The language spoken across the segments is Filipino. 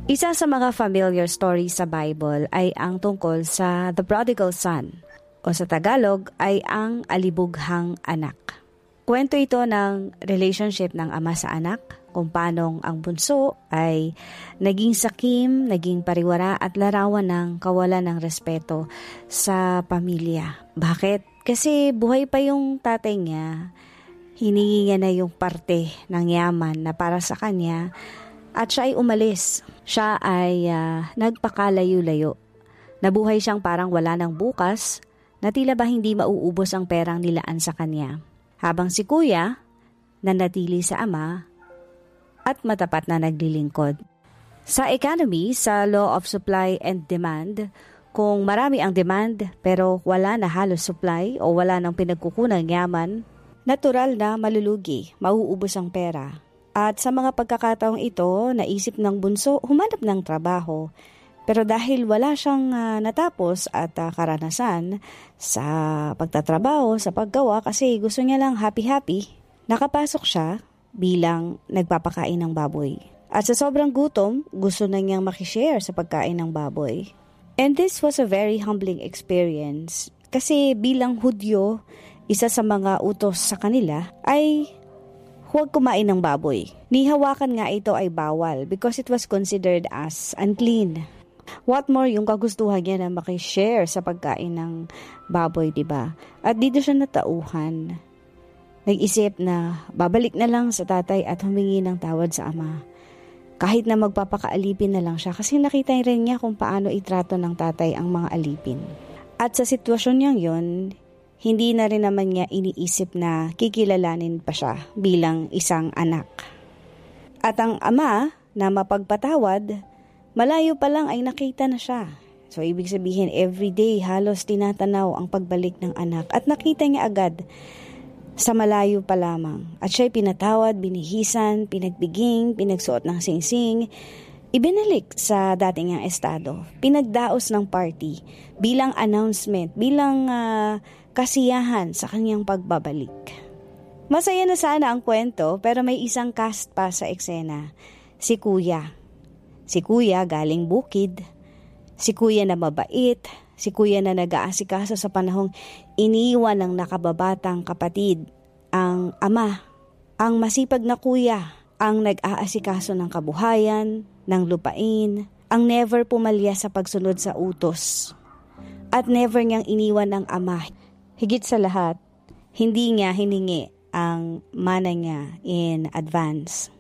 Isa sa mga familiar stories sa Bible ay ang tungkol sa The Prodigal Son o sa Tagalog ay ang alibughang anak. Kwento ito ng relationship ng ama sa anak, kung paanong ang bunso ay naging sakim, naging pariwara at larawan ng kawalan ng respeto sa pamilya. Bakit? Kasi buhay pa yung tatay niya, hiningi niya na yung parte ng yaman na para sa kanya at siya ay umalis. Siya ay nagpakalayo-layo. Nabuhay siyang parang wala ng bukas na tila ba hindi mauubos ang perang nilaan sa kanya. Habang si kuya, nanatili sa ama at matapat na naglilingkod. Sa economy, sa law of supply and demand, kung marami ang demand pero wala na halos supply o wala nang pinagkukunang yaman, natural na malulugi, mauubos ang pera. At sa mga pagkakataong ito, naisip ng bunso humanap ng trabaho. Pero dahil wala siyang natapos at karanasan sa pagtatrabaho, sa paggawa, kasi gusto niya lang happy-happy, nakapasok siya bilang nagpapakain ng baboy. At sa sobrang gutom, gusto na niyang makishare sa pagkain ng baboy. And this was a very humbling experience kasi bilang Hudyo, isa sa mga utos sa kanila ay huwag kumain ng baboy. Nihawakan nga ito ay bawal because it was considered as unclean. What more yung kagustuhan niya na makishare sa pagkain ng baboy, diba? At dito siya natauhan. Nag-isip na babalik na lang sa tatay at humingi ng tawad sa ama. Kahit na magpapakaalipin na lang siya kasi nakita rin niya kung paano itrato ng tatay ang mga alipin. At sa sitwasyon niyang yon, hindi na rin naman niya iniisip na kikilalanin pa siya bilang isang anak. At ang ama na mapagpatawad, malayo pa lang ay nakita na siya. So ibig sabihin everyday halos tinatanaw ang pagbalik ng anak at nakita niya agad sa malayo pa lamang. At siya'y pinatawad, binihisan, pinagbiging, pinagsuot ng singsing, ibinalik sa dating niyang estado. Pinagdaos ng party bilang announcement, bilang kasiyahan sa kanyang pagbabalik. Masaya na sana ang kwento pero may isang cast pa sa eksena. Si kuya. Si kuya galing bukid. Si kuya na mabait. Si kuya na nag-aasikaso sa panahong iniwan ng nakababatang kapatid. Ang ama, ang masipag na kuya, ang nag-aasikaso ng kabuhayan, ng lupain, ang never pumalya sa pagsunod sa utos. At never niyang iniwan ng ama. Higit sa lahat, hindi niya hiningi ang mana niya in advance.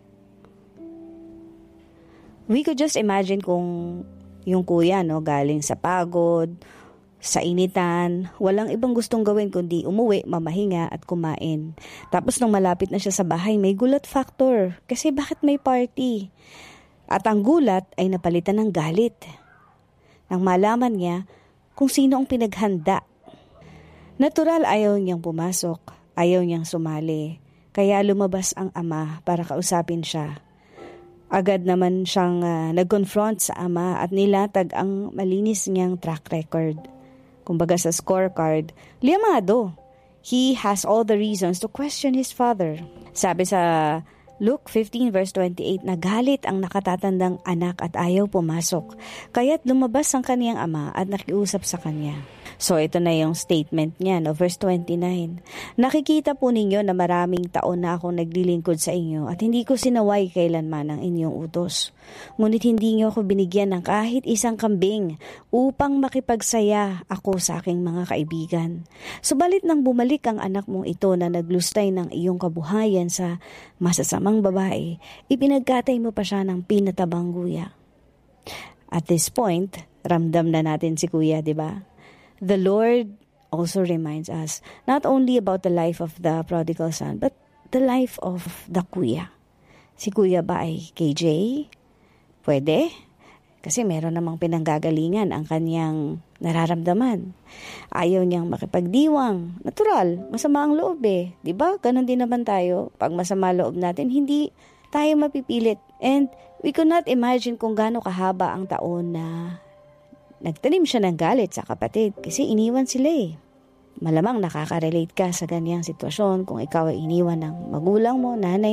We could just imagine kung yung kuya galing sa pagod, sa initan, walang ibang gustong gawin kundi umuwi, mamahinga at kumain. Tapos nung malapit na siya sa bahay, may gulat factor. Kasi bakit may party? At ang gulat ay napalitan ng galit. Nang malaman niya kung sino ang pinaghanda. Natural ayaw niyang pumasok, ayaw niyang sumali. Kaya lumabas ang ama para kausapin siya. Agad naman siyang nag-confront sa ama at nilatag ang malinis niyang track record. Kumbaga sa scorecard, liamado. He has all the reasons to question his father. Sabi sa Luke 15 verse 28, nagalit ang nakatatandang anak at ayaw pumasok. Kaya't lumabas ang kaniyang ama at nakiusap sa kanya. So ito na yung statement niya, verse 29. Nakikita po ninyo na maraming taon na akong naglilingkod sa inyo at hindi ko sinaway kailanman ang inyong utos. Ngunit hindi niyo ako binigyan ng kahit isang kambing upang makipagsaya ako sa aking mga kaibigan. Subalit nang bumalik ang anak mong ito na naglustay ng iyong kabuhayan sa masasamang babae, ipinagkatay mo pa siya ng pinatabang guya. At this point, ramdam na natin si kuya, di ba? The Lord also reminds us not only about the life of the prodigal son, but the life of the kuya. Si kuya ba ay KJ? Pwede? Kasi meron namang pinanggagalingan ang kanyang nararamdaman. Ayaw niyang makipagdiwang. Natural, masama ang loob eh. Diba? Ganon din naman tayo. Pag masama loob natin, hindi tayo mapipilit. And we could not imagine kung gaano kahaba ang taon na nagtanim siya ng galit sa kapatid kasi iniwan sila eh. Malamang nakaka-relate ka sa ganyang sitwasyon kung ikaw ay iniwan ng magulang mo, nanay